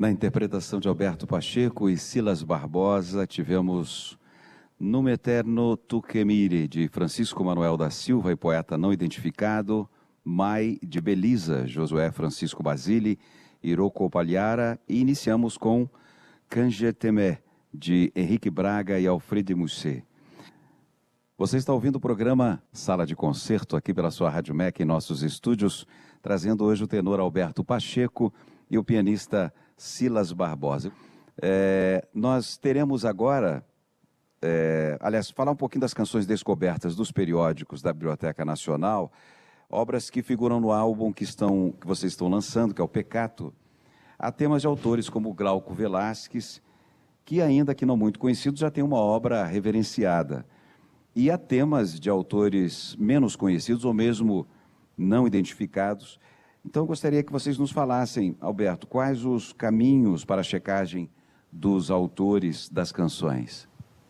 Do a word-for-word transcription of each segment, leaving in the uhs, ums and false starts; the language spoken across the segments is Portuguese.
Na interpretação de Alberto Pacheco e Silas Barbosa, tivemos Nume Eterno Tu Que Mire, de Francisco Manuel da Silva e poeta não identificado, Mai, de Belisa, Josué Francisco Basile, Iroko Palhara, e iniciamos com Canje Temé, de Henrique Braga e Alfredo Musset. Você está ouvindo o programa Sala de Concerto aqui pela sua Rádio M E C em nossos estúdios, trazendo hoje o tenor Alberto Pacheco e o pianista Silas Barbosa. É, nós teremos agora, é, aliás, falar um pouquinho das canções descobertas dos periódicos da Biblioteca Nacional, obras que figuram no álbum que, estão, que vocês estão lançando, que é o Peccato. Há temas de autores como Glauco Velasquez, que ainda que não muito conhecidos, já tem uma obra reverenciada. E há temas de autores menos conhecidos ou mesmo não identificados. Então eu gostaria que vocês nos falassem, Alberto, quais os caminhos para a checagem dos autores das canções?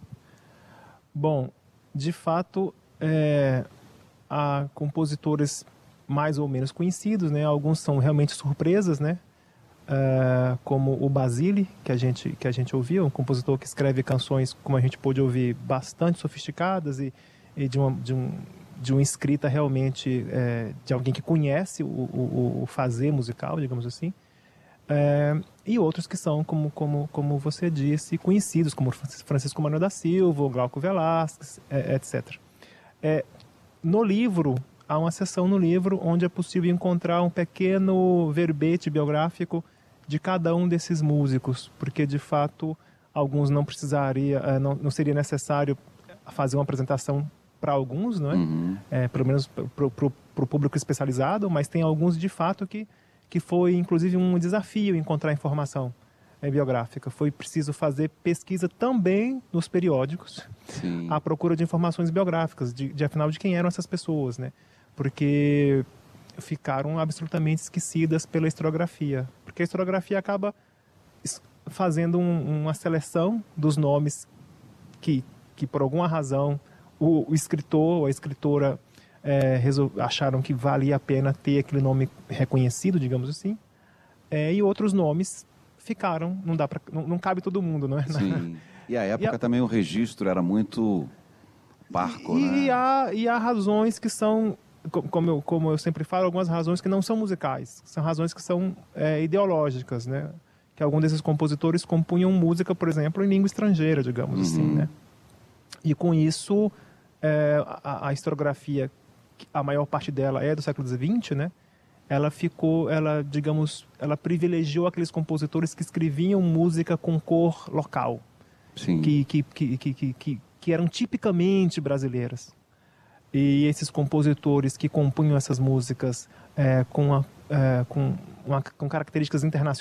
Bom, de fato, é, há compositores mais ou menos conhecidos, né? Alguns são realmente surpresas, né? É, como o Basile, que a gente que a gente ouviu, um compositor que escreve canções, como a gente pôde ouvir, bastante sofisticadas e, e de, uma, de, um, de uma escrita realmente é, de alguém que conhece o, o, o fazer musical, digamos assim, é, e outros que são, como, como, como você disse, conhecidos, como Francisco Manuel da Silva, Glauco Velasquez, é, etcétera. É, no livro, há uma seção no livro onde é possível encontrar um pequeno verbete biográfico de cada um desses músicos, porque de fato alguns não precisaria, não, não seria necessário fazer uma apresentação para alguns, não é? Uhum. É, pelo menos para o público especializado, mas tem alguns de fato que, que foi inclusive um desafio encontrar informação é, biográfica. Foi preciso fazer pesquisa também nos periódicos, Sim. à procura de informações biográficas, de, de afinal de quem eram essas pessoas, né? Porque ficaram absolutamente esquecidas pela historiografia. Porque a historiografia acaba fazendo um, uma seleção dos nomes que, que por alguma razão, o, o escritor ou a escritora é, resol... acharam que valia a pena ter aquele nome reconhecido, digamos assim, é, e outros nomes ficaram, não, dá pra, não, não cabe todo mundo, não é? Sim. E a época e a... também o registro era muito parco, e, né? E há, e há razões que são... Como eu, como eu sempre falo, algumas razões que não são musicais, são razões que são é, ideológicas, né? Que alguns desses compositores compunham música, por exemplo, em língua estrangeira, digamos uhum. assim, né? E com isso, é, a, a historiografia, a maior parte dela é do século vinte, né? Ela ficou, ela, digamos, ela privilegiou aqueles compositores que escreviam música com cor local, Sim. Que, que, que, que, que, que, que eram tipicamente brasileiras. E esses compositores que compunham essas músicas é, com, a, é, com, uma, com características internacionais,